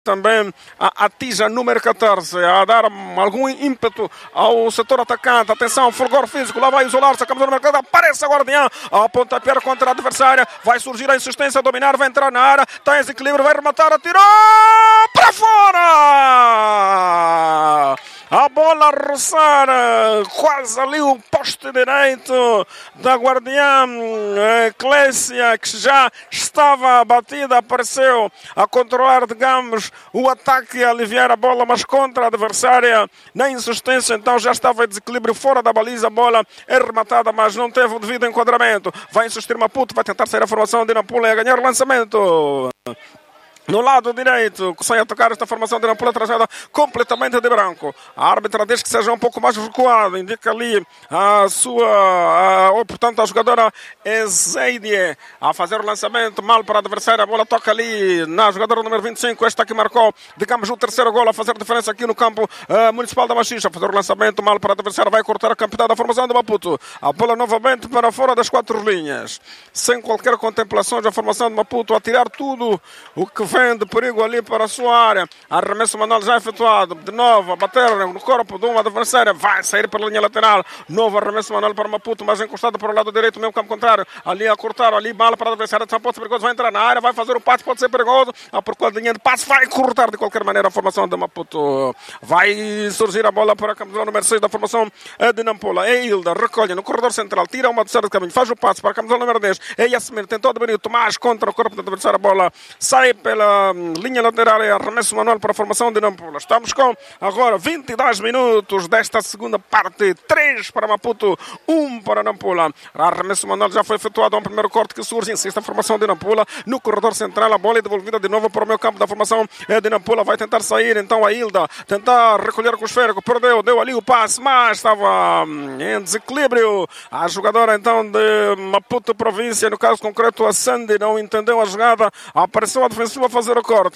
também atija número 14, a dar algum ímpeto ao setor atacante. Atenção, fulgor físico, lá vai isolar-se, a camisa número 14, aparece a Guardiã, a pontapé contra a adversária, vai surgir a insistência a dominar, vai entrar na área, tem desequilíbrio, vai rematar, atirou para fora! A bola a roçar quase ali o poste direito da Guardiã. Clécia, que já estava abatida, apareceu a controlar, digamos, o ataque e aliviar a bola, mas contra a adversária na insistência, então já estava em desequilíbrio fora da baliza, a bola é rematada, mas não teve o devido enquadramento. Vai insistir Maputo, vai tentar sair a formação de Nampula e a ganhar o lançamento. No lado direito, sem atacar esta formação de Nampula, trajada completamente de branco. A árbitra diz que seja um pouco mais recuado, indica ali a sua, portanto, a jogadora Ezeidie a fazer o lançamento, mal para a adversária, a bola toca ali na jogadora número 25, esta que marcou, digamos, o terceiro gol a fazer diferença aqui no campo municipal da Machixe, a fazer o lançamento, mal para a adversária, vai cortar a campeã da formação de Maputo. A bola novamente para fora das 4 linhas, sem qualquer contemplação da formação de Maputo, a tirar tudo o que vem de perigo ali para a sua área. Arremesso manual já efetuado. De novo, a bater no corpo de uma adversária. Vai sair pela linha lateral. Novo arremesso manual para Maputo, mas encostado para o lado direito, meio campo contrário. Ali a cortar, ali mal para a adversária. Pode ser perigoso, vai entrar na área, vai fazer o passe, pode ser perigoso. A procura de linha de passe, vai cortar de qualquer maneira a formação de Maputo. Vai surgir a bola para a camisola número 6 da formação de Nampula. É Hilda, recolhe no corredor central, tira uma adversária de caminho, faz o passe para a camisola número 10. É Yasmin, tentou definir o Tomás contra o corpo da adversária. A bola sai pela linha lateral e arremesso manual para a formação de Nampula. Estamos com agora 22 minutos desta segunda parte. 3 para Maputo, 1 para Nampula. Arremesso manual já foi efetuado, um primeiro corte que surge. Insiste a formação de Nampula no corredor central. A bola é devolvida de novo para o meio campo da formação de Nampula. Vai tentar sair então a Hilda, tentar recolher com o esférico. Perdeu, deu ali o passe, mas estava em desequilíbrio. A jogadora então de Maputo Província, no caso concreto a Sandy, não entendeu a jogada. Apareceu a defensiva a fazer o corte.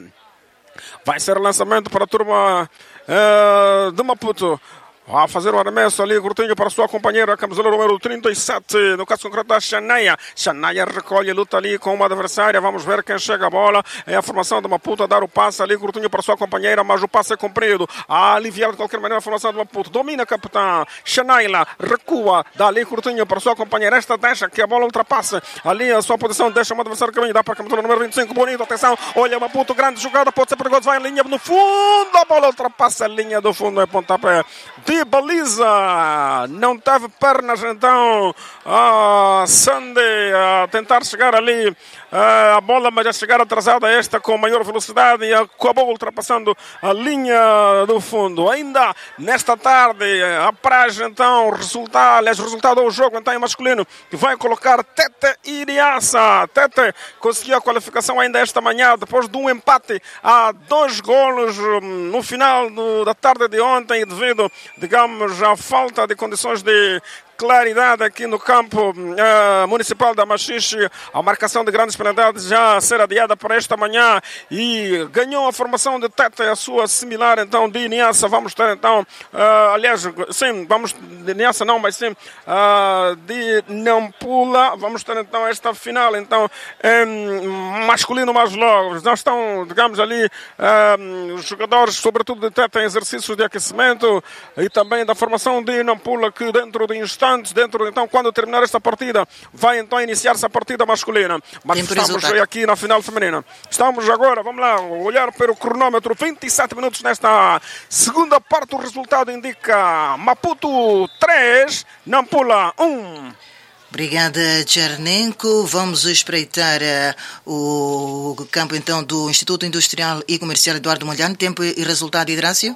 Vai ser lançamento para a turma de Maputo. A fazer o arremesso ali, curtinho para a sua companheira, a camisola número 37, no caso concreto da Xanaia. Xanaia recolhe, luta ali com uma adversária, vamos ver quem chega a bola. É a formação de Maputo a dar o passe ali, curtinho para a sua companheira, mas o passe é comprido. A aliviar de qualquer maneira a formação de Maputo. Domina a capitã, Xanaila recua, dá ali curtinho para a sua companheira. Esta deixa que a bola ultrapasse ali a sua posição, deixa uma adversária caminho, dá para a camisola número 25, bonito, atenção, olha Maputo, grande jogada, pode ser perigoso, vai em linha no fundo, a bola ultrapassa a linha do fundo, é pontapé de baliza, não teve pernas então a Sandy a tentar chegar ali a bola, mas a chegar atrasada esta com maior velocidade e acabou ultrapassando a linha do fundo. Ainda nesta tarde a praxe então resultado do jogo então em masculino, que vai colocar Tete Iriaça. Tete conseguiu a qualificação ainda esta manhã depois de um empate a 2 golos no final da tarde de ontem, devido, digamos, à falta de condições de claridade aqui no campo municipal da Machixe. A marcação de grandes penalidades já a ser adiada para esta manhã e ganhou a formação de Tete, a sua similar então de Niassa. Vamos ter então, aliás, sim, vamos de Niassa não, mas sim de Nampula. Vamos ter então esta final então masculino mais logo. Já estão, digamos ali, os jogadores, sobretudo de Tete, em exercícios de aquecimento e também da formação de Nampula, que dentro de instantes, então, quando terminar esta partida, vai então iniciar-se a partida masculina. Mas estamos aqui na final feminina. Estamos agora, vamos lá, olhar para o cronômetro, 27 minutos nesta segunda parte. O resultado indica Maputo 3, Nampula 1. Obrigada, Tchernenko. Vamos espreitar o campo então do Instituto Industrial e Comercial Eduardo Mondlane. Tempo e resultado, Hidrácio?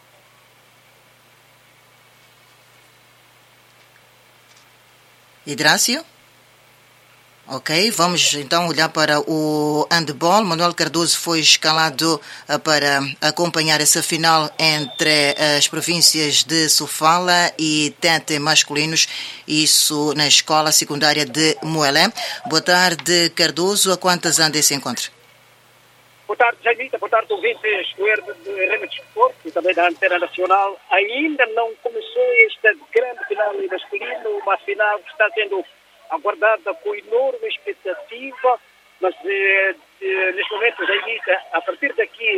Hidrácio? Ok, vamos então olhar para o handball. Manuel Cardoso foi escalado para acompanhar essa final entre as províncias de Sofala e Tete masculinos, isso na escola secundária de Moelé. Boa tarde, Cardoso. A quantas anda esse encontro? Boa tarde, Jaimita. Boa tarde, ouvintes do RM Desporto e também da Antena Nacional. Ainda não começou esta grande final masculina, uma final que está sendo aguardada com enorme expectativa, mas neste momento, Jaimita, a partir daqui